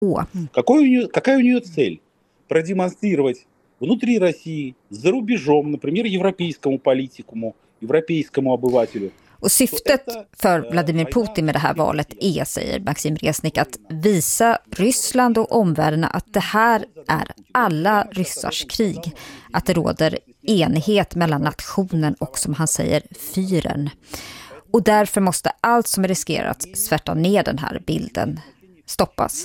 Какая у нее цель? Продемонстрировать внутри России, за рубежом, например, европейскому политикуму, европейскому обывателю. Och syftet för Vladimir Putin med det här valet är, säger Maxim Resnik, att visa Ryssland och omvärlden att det här är alla ryssars krig. Att det råder enighet mellan nationen och, som han säger, fyren. Och därför måste allt som riskerar att svärta ner den här bilden stoppas.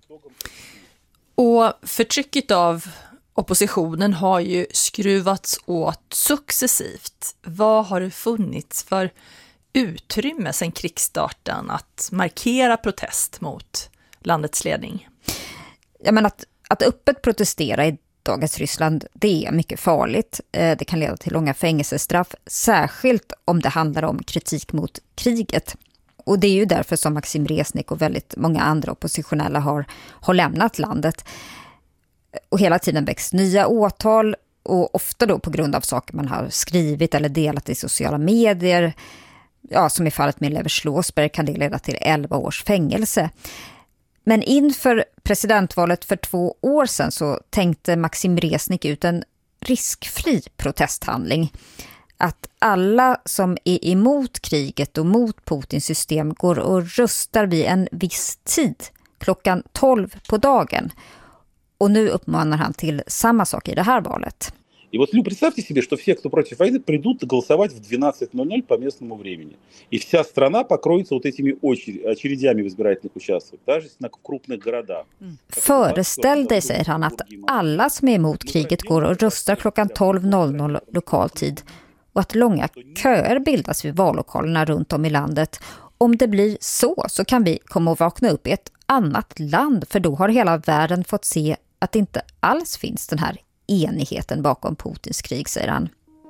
Och förtrycket av oppositionen har ju skruvats åt successivt. Vad har det funnits för utrymme sedan krigsstarten att markera protest mot landets ledning? Ja, men att öppet protestera i dagens Ryssland, det är mycket farligt. Det kan leda till långa fängelsestraff, särskilt om det handlar om kritik mot kriget. Och det är ju därför som Maxim Resnik och väldigt många andra oppositionella har lämnat landet. Och hela tiden väcks nya åtal, och ofta då på grund av saker man har skrivit eller delat i sociala medier. Ja, som i fallet med Lever Slåsberg kan det leda till 11 års fängelse. Men inför presidentvalet för 2 år sedan så tänkte Maxim Resnik ut en riskfri protesthandling. Att alla som är emot kriget och mot Putins system går och röstar vid en viss tid, klockan 12 på dagen. Och nu uppmanar han till samma sak i det här valet. И вот представьте себе, что все, кто против войны, придут голосовать в 12:00 по местному времени. И вся страна покроется вот этими очередями в избирательных участках, даже в крупных городах. Föreställ dig, säger han, att alla som är emot kriget går och röstar klockan 12:00 lokal tid. Och att långa köer bildas vid vallokalerna runt om i landet. Om det blir så kan vi komma att vakna upp i ett annat land, för då har hela världen fått se att det inte alls finns den här enigheten bakom Putins krig, säger han.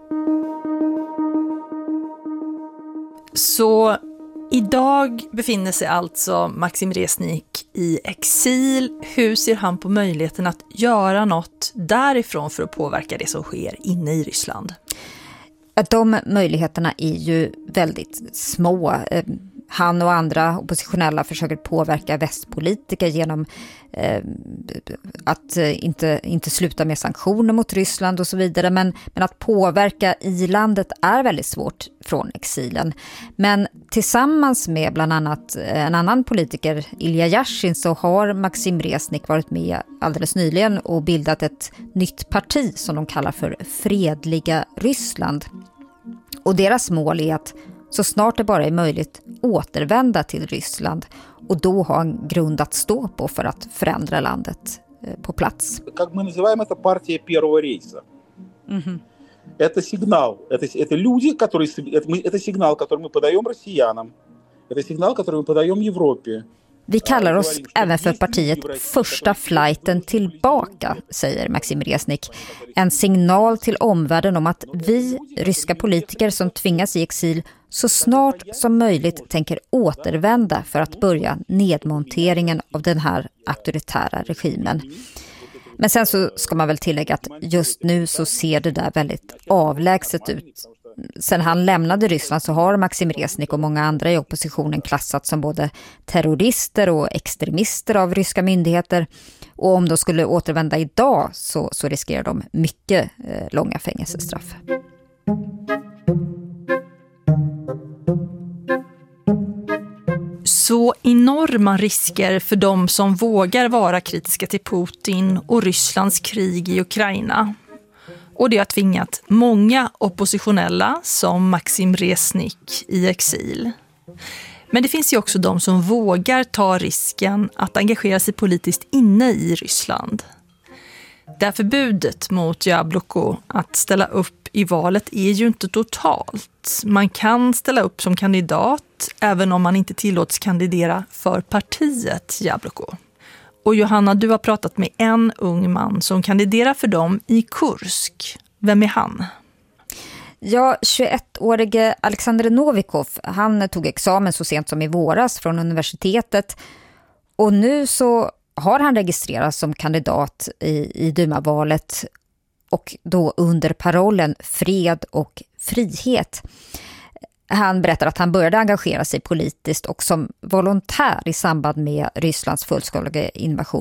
Så idag befinner sig alltså Maxim Resnik i exil. Hur ser han på möjligheten att göra något därifrån för att påverka det som sker inne i Ryssland? Att de möjligheterna är ju väldigt små. Han och andra oppositionella försöker påverka västpolitiker genom att inte sluta med sanktioner mot Ryssland och så vidare. Men att påverka i landet är väldigt svårt från exilen. Men tillsammans med bland annat en annan politiker, Ilja Yashin, så har Maxim Resnik varit med alldeles nyligen och bildat ett nytt parti som de kallar för Fredliga Ryssland. Och deras mål är att så snart det bara är möjligt återvända till Ryssland och då ha en grund att stå på för att förändra landet på plats. Как мы называем это, партия первого рейса. Это сигнал, это люди, это сигнал, который мы подаем россиянам. Это сигнал, который мы подаем Европе. Vi kallar oss även för partiet första flighten tillbaka, säger Maxim Resnik. En signal till omvärlden om att vi, ryska politiker som tvingas i exil, så snart som möjligt tänker återvända för att börja nedmonteringen av den här auktoritära regimen. Men sen så ska man väl tillägga att just nu så ser det där väldigt avlägset ut. Sen han lämnade Ryssland så har Maxim Resnik och många andra i oppositionen klassats som både terrorister och extremister av ryska myndigheter. Och om de skulle återvända idag så riskerar de mycket långa fängelsestraff. Så enorma risker för de som vågar vara kritiska till Putin och Rysslands krig i Ukraina. Och det har tvingat många oppositionella som Maxim Resnik i exil. Men det finns ju också de som vågar ta risken att engagera sig politiskt inne i Ryssland. Det här förbudet mot Jabloko att ställa upp i valet är ju inte totalt. Man kan ställa upp som kandidat även om man inte tillåts kandidera för partiet Jabloko. Och Johanna, du har pratat med en ung man som kandiderar för dem i Kursk. Vem är han? Ja, 21-årige Alexander Novikov, han tog examen så sent som i våras från universitetet. Och nu så har han registrerats som kandidat i Duma-valet, och då under parollen fred och frihet. Han berättar att han började engagera sig politiskt och som volontär i samband med Rysslands fullskaliga invasion